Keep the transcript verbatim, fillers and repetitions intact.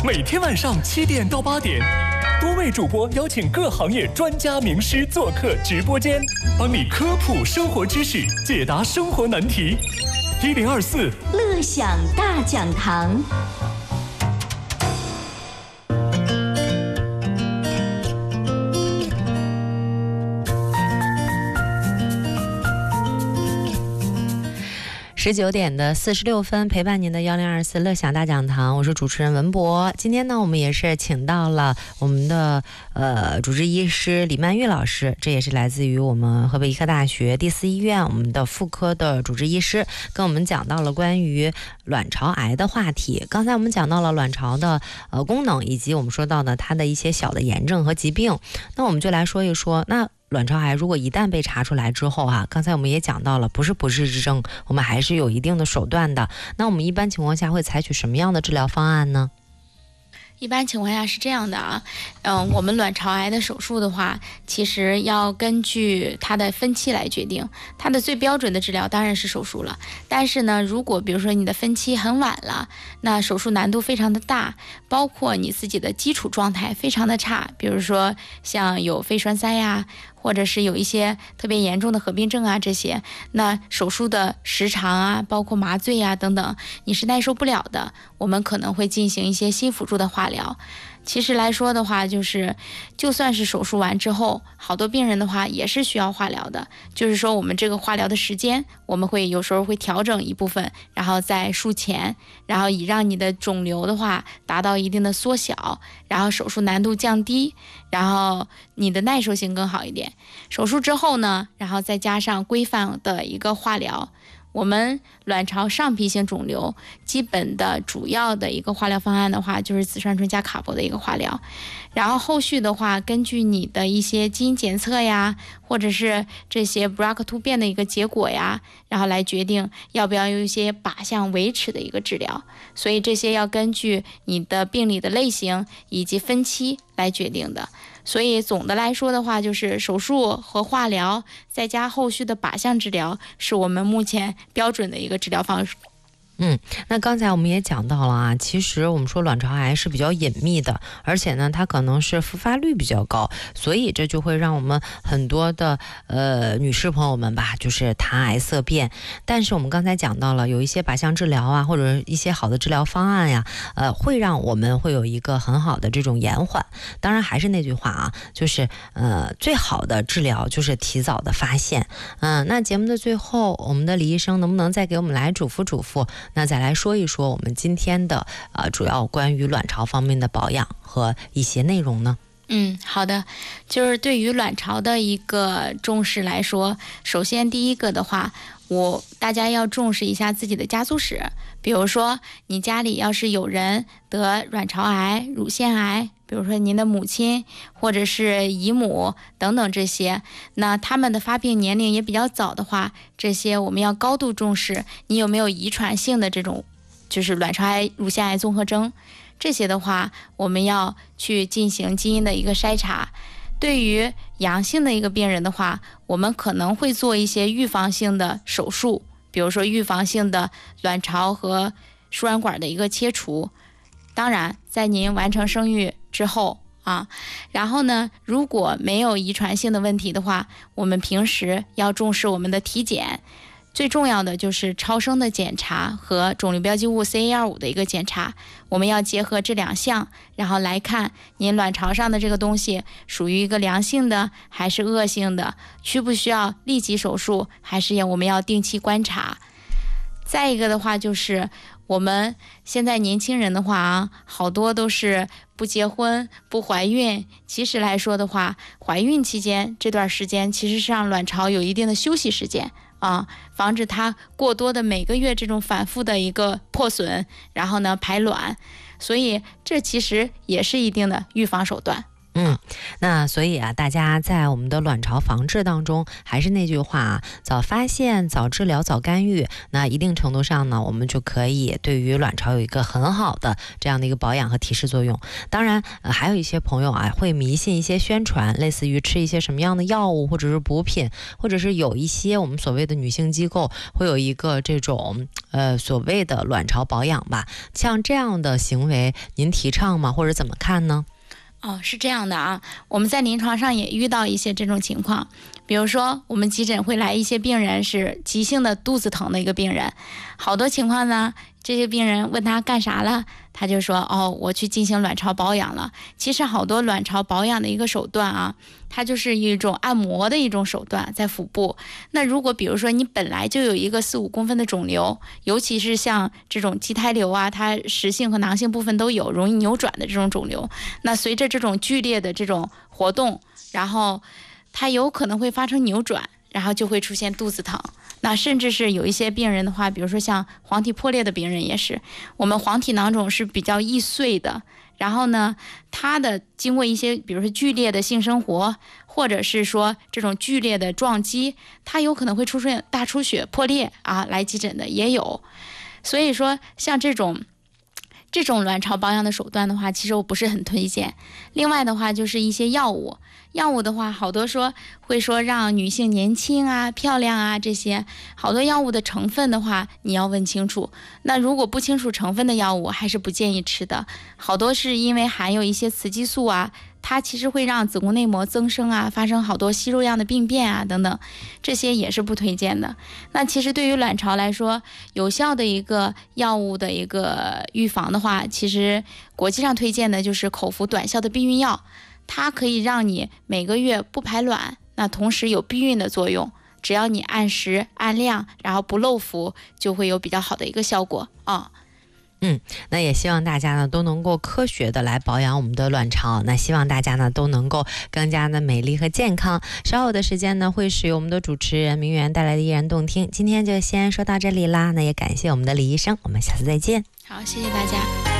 每天晚上七点到八点，多位主播邀请各行业专家名师做客直播间，帮你科普生活知识，解答生活难题。一零二四乐享大讲堂。 十九点的四十六分，陪伴您的幺零二四乐享大讲堂，我是主持人文博。今天呢，我们也是请到了我们的呃主治医师李曼玉老师，这也是来自于我们河北医科大学第四医院我们的妇科的主治医师，跟我们讲到了关于卵巢癌的话题。刚才我们讲到了卵巢的呃功能，以及我们说到的它的一些小的炎症和疾病。那我们就来说一说，那卵巢癌如果一旦被查出来之后啊，刚才我们也讲到了，不是不治之症，我们还是有一定的手段的。那我们一般情况下会采取什么样的治疗方案呢？ 一般情况下是这样的啊，嗯，我们卵巢癌的手术的话，其实要根据它的分期来决定。它的最标准的治疗当然是手术了，但是呢，如果比如说你的分期很晚了，那手术难度非常的大，包括你自己的基础状态非常的差，比如说像有肺栓塞呀，或者是有一些特别严重的合并症啊，这些，那手术的时长啊，包括麻醉啊等等，你是耐受不了的，我们可能会进行一些新辅助的化疗。其实来说的话，就是就算是手术完之后，好多病人的话也是需要化疗的，就是说我们这个化疗的时间，我们会有时候会调整一部分，然后在术前，然后以让你的肿瘤的话达到一定的缩小，然后手术难度降低，然后你的耐受性更好一点。手术之后呢，然后再加上规范的一个化疗。我们卵巢上皮性肿瘤基本的主要的一个化疗方案的话，就是紫杉醇加卡铂的一个化疗。然后后续的话，根据你的一些基因检测呀，或者是这些 B R C A 突变的一个结果呀，然后来决定要不要有一些靶向维持的一个治疗。所以这些要根据你的病理的类型以及分期来决定的。所以总的来说的话，就是手术和化疗再加后续的靶向治疗，是我们目前标准的一个治疗方式。 嗯，那刚才我们也讲到了啊，其实我们说卵巢癌是比较隐秘的，而且呢，它可能是复发率比较高，所以这就会让我们很多的呃女士朋友们吧，就是谈癌色变。但是我们刚才讲到了，有一些靶向治疗啊，或者一些好的治疗方案呀，呃，会让我们会有一个很好的这种延缓。当然还是那句话啊，就是呃最好的治疗就是提早的发现。嗯、呃，那节目的最后，我们的李医生能不能再给我们来嘱咐嘱咐？那再来说一说我们今天的呃主要关于卵巢方面的保养和一些内容呢？ 嗯，好的，就是对于卵巢的一个重视来说，首先第一个的话，我大家要重视一下自己的家族史。比如说你家里要是有人得卵巢癌、乳腺癌，比如说您的母亲或者是姨母等等这些，那他们的发病年龄也比较早的话，这些我们要高度重视。你有没有遗传性的这种就是卵巢癌、乳腺癌综合征，这些的话我们要去进行基因的一个筛查。对于阳性的一个病人的话，我们可能会做一些预防性的手术，比如说预防性的卵巢和输卵管的一个切除。当然在您完成生育之后啊，然后呢，如果没有遗传性的问题的话，我们平时要重视我们的体检。最重要的就是超声的检查和肿瘤标记物 C A 二十五 的一个检查，我们要结合这两项，然后来看您卵巢上的这个东西属于一个良性的还是恶性的，需不需要立即手术，还是要我们要定期观察。再一个的话就是我们现在年轻人的话啊，好多都是不结婚不怀孕，其实来说的话，怀孕期间这段时间其实是让卵巢有一定的休息时间啊，防止它过多的每个月这种反复的一个破损，然后呢排卵，所以这其实也是一定的预防手段。 嗯，那所以啊，大家在我们的卵巢防治当中，还是那句话啊，早发现、早治疗、早干预。那一定程度上呢，我们就可以对于卵巢有一个很好的这样的一个保养和提示作用。当然，呃，还有一些朋友啊，会迷信一些宣传，类似于吃一些什么样的药物，或者是补品，或者是有一些我们所谓的女性机构会有一个这种呃所谓的卵巢保养吧。像这样的行为，您提倡吗？或者怎么看呢？ 哦，是这样的啊，我们在临床上也遇到一些这种情况，比如说我们急诊会来一些病人是急性的肚子疼的一个病人，好多情况呢，这些病人问他干啥了，他就说哦，我去进行卵巢保养了。其实好多卵巢保养的一个手段啊，它就是一种按摩的一种手段，在腹部。那如果比如说你本来就有一个四五公分的肿瘤，尤其是像这种畸胎瘤啊，它实性和囊性部分都有，容易扭转的这种肿瘤，那随着这种剧烈的这种活动，然后它有可能会发生扭转，然后就会出现肚子疼。那甚至是有一些病人的话，比如说像黄体破裂的病人也是，我们黄体囊肿是比较易碎的，然后呢，它的经过一些比如说剧烈的性生活，或者是说这种剧烈的撞击，它有可能会出现大出血破裂啊，来急诊的也有。所以说像这种这种卵巢保养的手段的话，其实我不是很推荐。另外的话就是一些药物，药物的话好多说会说让女性年轻啊漂亮啊，这些好多药物的成分的话你要问清楚，那如果不清楚成分的药物还是不建议吃的，好多是因为含有一些雌激素啊，它其实会让子宫内膜增生啊，发生好多息肉样的病变啊等等，这些也是不推荐的。那其实对于卵巢来说，有效的一个药物的一个预防的话，其实国际上推荐的就是口服短效的避孕药，它可以让你每个月不排卵，那同时有避孕的作用，只要你按时按量，然后不漏服，就会有比较好的一个效果啊。 嗯，那也希望大家呢都能够科学的来保养我们的卵巢，那希望大家呢都能够更加的美丽和健康。稍后的时间呢会是由我们的主持人明媛带来的依然动听，今天就先说到这里啦，那也感谢我们的李医生，我们下次再见。 好，谢谢大家。